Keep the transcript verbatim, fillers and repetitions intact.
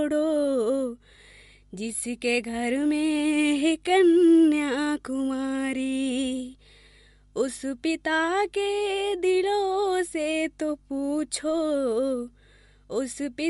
छोड़ो, जिसके घर में है कन्या कुमारी, उस पिता के दिलों से तो पूछो, उस पिता